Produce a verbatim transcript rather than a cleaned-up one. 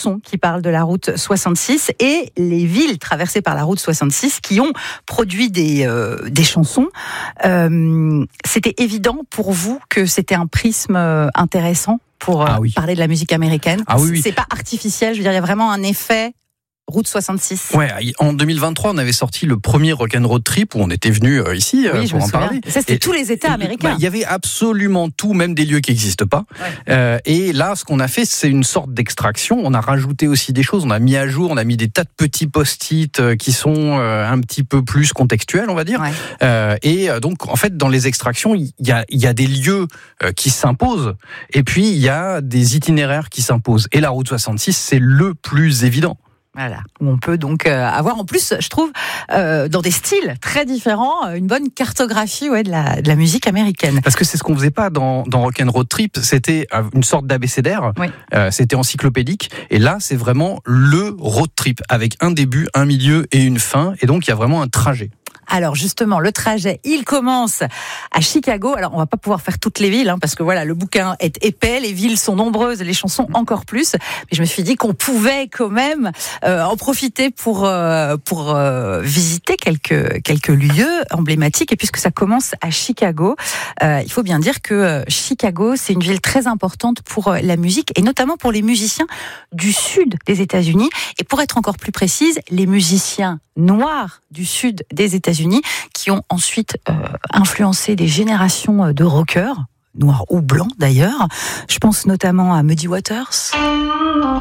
chansons qui parlent de la route soixante-six et les villes traversées par la route soixante-six qui ont produit des, euh, des chansons. Euh, c'était évident pour vous que c'était un prisme intéressant pour ah oui. parler de la musique américaine. Ah oui, oui. C'est pas artificiel, je veux dire, il y a vraiment un effet route soixante-six. Ouais, en deux mille vingt-trois, on avait sorti le premier Rock'n'Road Trip où on était venu ici oui, pour en souviens. parler. Ça, c'était et, tous les États américains. Il bah, y avait absolument tout, même des lieux qui n'existent pas. Ouais. Euh, et là, ce qu'on a fait, c'est une sorte d'extraction. On a rajouté aussi des choses. On a mis à jour, on a mis des tas de petits post-it qui sont un petit peu plus contextuels, on va dire. Ouais. Euh, et donc, en fait, dans les extractions, il y a, il y a des lieux qui s'imposent. Et puis, il y a des itinéraires qui s'imposent. Et la route soixante-six, c'est le plus évident. Voilà, où on peut donc euh, avoir en plus, je trouve, euh, dans des styles très différents, une bonne cartographie ouais, de, la, de la musique américaine. Parce que c'est ce qu'on faisait pas dans, dans Rock'n'Road Trip, c'était une sorte d'abécédaire, oui. euh, c'était encyclopédique, et là c'est vraiment le road trip, avec un début, un milieu et une fin, et donc il y a vraiment un trajet. Alors justement, le trajet, il commence à Chicago. Alors on va pas pouvoir faire toutes les villes, hein, parce que voilà, le bouquin est épais, les villes sont nombreuses, les chansons encore plus. Mais je me suis dit qu'on pouvait quand même euh, en profiter pour euh, pour euh, visiter quelques quelques lieux emblématiques. Et puisque ça commence à Chicago, euh, il faut bien dire que euh, Chicago, c'est une ville très importante pour euh, la musique et notamment pour les musiciens du sud des États-Unis. Et pour être encore plus précise, les musiciens noirs du sud des États-Unis qui ont ensuite euh, influencé des générations de rockers, noirs ou blancs d'ailleurs. Je pense notamment à Muddy Waters.